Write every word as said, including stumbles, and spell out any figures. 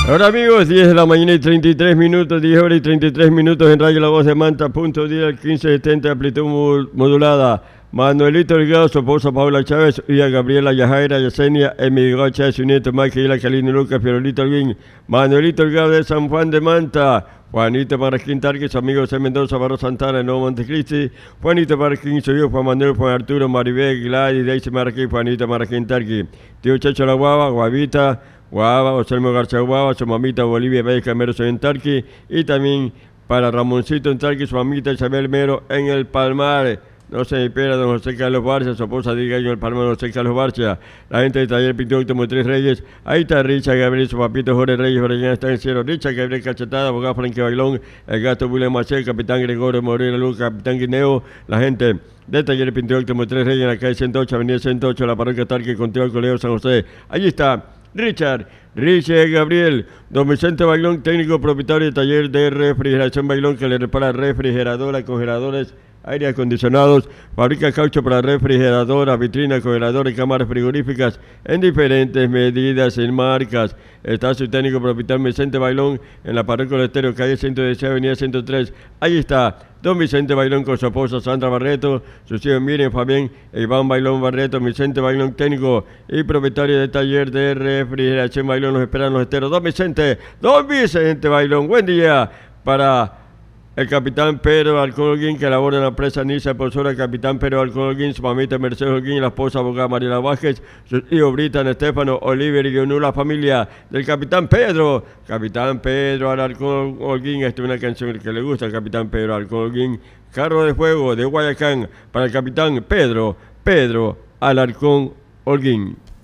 Ahora amigos, diez de la mañana y treinta y tres minutos, diez horas y treinta y tres minutos en Radio La Voz de Manta, punto día, quince setenta, amplitud modulada. Manuelito Delgado, su esposa Paula Chávez, y a Gabriela Yajaira, Yesenia, Emilio Chávez, su nieto Michael, Calino Lucas, Fiorolito Alguín, Manuelito Delgado de San Juan de Manta, Juanito Marquín Tarque, su amigo José Mendoza, Barro Santana, Nuevo Montecristi, Juanito Marquín, su hijo Juan Manuel, Juan Arturo, Maribel, Gladys, Daisy Marquín, Juanito Marquín Tarque, tío Chacho La Guava, Guavita, Guava, Oselmo García Guava, su mamita Bolivia, Valle Camero, en Tarque, y también para Ramoncito en Tarque, su mamita Isabel Mero en el Palmar. No se espera don José Carlos Barcia, su esposa diga yo el Palmar José Carlos Barcia, la gente del taller Pintor Octomo Tres Reyes, ahí está Richard Gabriel, su papito Jorge Reyes, Orellana está en el cielo, Richard Gabriel Cachetada, abogado Frankie Bailón, el gato William Maché, capitán Gregorio Moreno Luz, capitán Guineo, la gente del taller Pintor Octomo Tres Reyes en la calle ciento ocho, avenida ciento ocho, la parroquia Tarque, contigo al Colegio San José, allí está Richard, Richard Gabriel, don Vicente Bailón, técnico propietario del taller de refrigeración Bailón, que le repara refrigeradoras, congeladores, aire acondicionados, fabrica caucho para refrigeradoras, vitrinas, congeladores, cámaras frigoríficas en diferentes medidas y marcas. Está su técnico propietario Vicente Bailón en la parroquia del Estero, calle ciento dieciséis, avenida ciento tres. Ahí está don Vicente Bailón con su esposa Sandra Barreto, sus hijos Miriam, Fabián e Iván Bailón Barreto. Vicente Bailón, técnico y propietario del taller de refrigeración Bailón, los esperan los esteros. Don Vicente, don Vicente Bailón, buen día para el capitán Pedro Alcón Holguín, que labora en la empresa Nisa, profesora, el capitán Pedro Alcón Holguín, su mamita Mercedes Holguín, la esposa abogada Mariela Vázquez, sus hijos Britan, Estefano, Oliver y Guionú, la familia del capitán Pedro. Capitán Pedro Alcón Holguín, esta es una canción que le gusta al capitán Pedro Alcón Holguín. Carro de fuego de Guayacán para el capitán Pedro, Pedro Alarcón Holguín.